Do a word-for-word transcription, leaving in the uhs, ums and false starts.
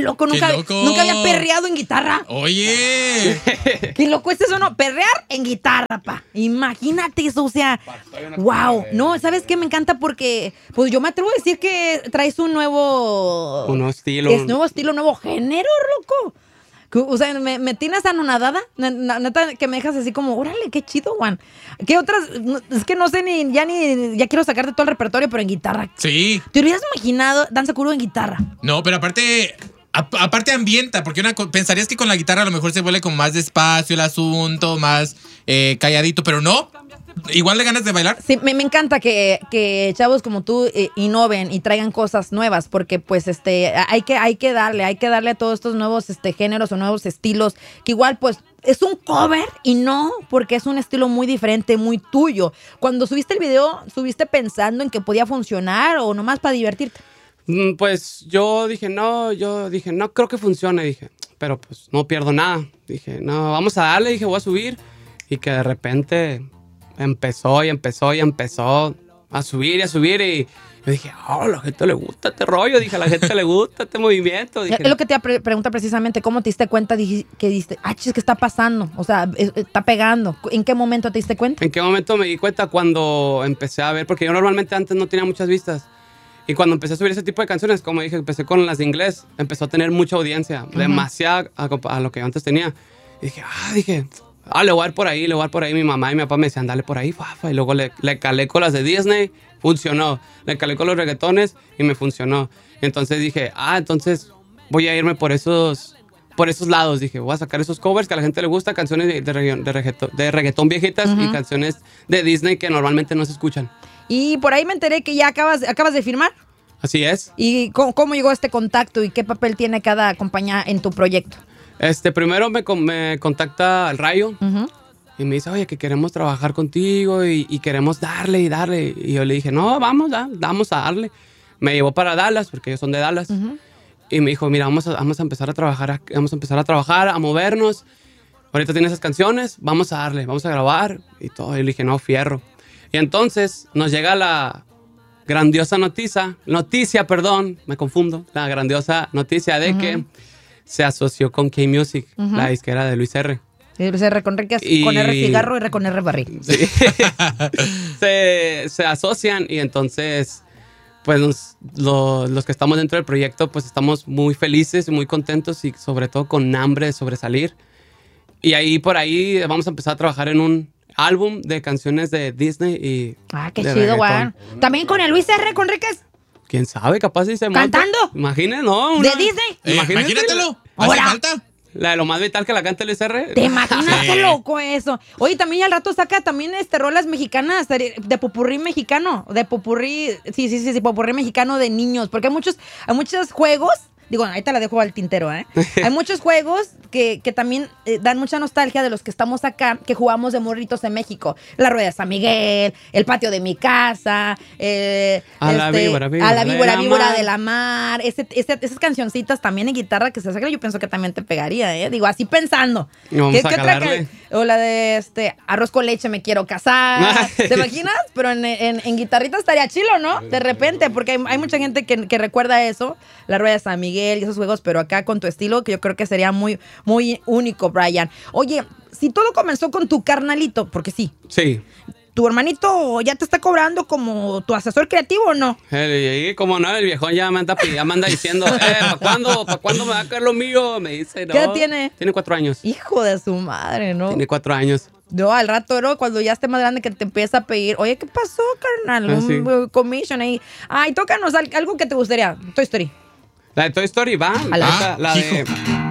loco, nunca, Qué loco. nunca había perreado en guitarra. Oye. Qué loco es eso, ¿no? Perrear en guitarra, pa. Imagínate eso, o sea, wow. No, ¿sabes qué? Me encanta porque, pues yo me atrevo a decir que traes un nuevo... Un nuevo estilo. Es nuevo estilo, nuevo género, loco. O sea, me, me tienes anonadada, neta, que me dejas así como, órale, qué chido, Juan. ¿Qué otras? Es que no sé ni, ya ni, ya quiero sacarte todo el repertorio, pero en guitarra. Sí. ¿Te hubieras imaginado Danza Kuduro en guitarra? No, pero aparte, a, aparte ambienta, porque una, pensarías que con la guitarra a lo mejor se vuelve como más despacio el asunto, más eh, calladito, pero no. Igual de ganas de bailar. Sí, me, me encanta que, que chavos como tú eh, innoven y traigan cosas nuevas, porque pues este hay que, hay que darle, hay que darle a todos estos nuevos este, géneros o nuevos estilos, que igual pues es un cover y no, porque es un estilo muy diferente, muy tuyo. Cuando subiste el video, ¿subiste pensando en que podía funcionar o nomás para divertirte? Pues yo dije, no, yo dije, no creo que funcione, dije, pero pues no pierdo nada. Dije, no, vamos a darle, dije, voy a subir. Y que de repente empezó y empezó y empezó a subir y a subir y yo dije, oh, a la gente le gusta este rollo, dije, a la gente le gusta este movimiento. Dije, es lo que te iba a pre- preguntar precisamente, ¿cómo te diste cuenta dije, que dijiste, ah, chis, ¿qué está pasando? O sea, es- está pegando. ¿En qué momento te diste cuenta? ¿En qué momento me di cuenta? Cuando empecé a ver, porque yo normalmente antes no tenía muchas vistas. Y cuando empecé a subir ese tipo de canciones, como dije, empecé con las de inglés, empezó a tener mucha audiencia, uh-huh. demasiada a, a lo que yo antes tenía. Y dije, ah, dije, ah, le voy a dar por ahí, le voy a dar por ahí. Mi mamá y mi papá me decían, dale por ahí, fafa. Y luego le, le calé con las de Disney, funcionó. Le calé con los reggaetones y me funcionó. Entonces dije, ah, entonces voy a irme por esos, por esos lados. Dije, voy a sacar esos covers que a la gente le gusta, canciones de, de, reggaetón, de, reggaetón, de reggaetón viejitas uh-huh. y canciones de Disney que normalmente no se escuchan. Y por ahí me enteré que ya acabas, acabas de firmar. Así es. ¿Y cómo, cómo llegó este contacto y qué papel tiene cada compañía en tu proyecto? Este, primero me, me contacta el Rayo uh-huh. y me dice, oye, que queremos trabajar contigo y, y queremos darle y darle. Y yo le dije, no, vamos, da, vamos a darle. Me llevó para Dallas, porque ellos son de Dallas. Uh-huh. Y me dijo, mira, vamos a, vamos a empezar a trabajar, vamos a empezar a trabajar, a movernos. Ahorita tiene esas canciones, vamos a darle, vamos a grabar y todo. Y le dije, no, fierro. Y entonces nos llega la grandiosa noticia, noticia, perdón, me confundo, la grandiosa noticia de uh-huh. que se asoció con K-Music, uh-huh. la disquera de Luis R. Sí, Luis R con, R, y... con R cigarro y R con R barril. Sí. se, se asocian y entonces, pues nos, lo, los que estamos dentro del proyecto, pues estamos muy felices y muy contentos y sobre todo con hambre de sobresalir. Y ahí por ahí vamos a empezar a trabajar en un álbum de canciones de Disney y ah, qué chido, güey. También con el Luis R. Conríquez. ¿Quién sabe? Capaz si se ¿Cantando? Imagínate, ¿no? Una... ¿De Disney? Eh, imagínatelo. ¿Hace falta? La de lo más vital que la canta Luis R. ¿Te imaginas qué loco eso? Oye, también al rato saca también este rolas mexicanas, de popurrí mexicano, de popurrí, sí, sí, sí, sí, popurrí mexicano de niños, porque hay muchos, hay muchos juegos. Digo, ahí te la dejo al tintero, ¿eh? Hay muchos juegos que, que también eh, dan mucha nostalgia de los que estamos acá, que jugamos de morritos en México. La Rueda de San Miguel, el patio de mi casa, eh, a, este, la víbora, víbora, a la víbora, de la víbora mar. de la mar. Ese, ese, esas cancioncitas también en guitarra que se sacan, yo pienso que también te pegaría, ¿eh? Digo, así pensando. Vamos ¿Qué, a ¿qué otra calarle. que, o la de este arroz con leche, me quiero casar. ¿Te imaginas? Pero en, en, en guitarrita estaría chilo, ¿no? De repente, porque hay, hay mucha gente que, que recuerda eso, la Rueda de San Miguel y esos juegos, pero acá con tu estilo, que yo creo que sería muy, muy único, Brian. Oye, si todo comenzó con tu carnalito, porque sí. Sí. ¿Tu hermanito ya te está cobrando como tu asesor creativo o no? Y como no, el viejón ya me anda, ya me anda diciendo, eh, ¿para cuándo? ¿Para cuándo me va a caer lo mío? Me dice, no. ¿Qué edad tiene? Tiene cuatro años. Hijo de su madre, ¿no? Tiene cuatro años. No, al rato, ¿no? Cuando ya esté más grande que te empieza a pedir, oye, ¿qué pasó, carnal? Ah, sí. Un commission ahí. Ay, tócanos algo que te gustaría. Toy Story. La de Toy Story, va. A la- Esa, la de...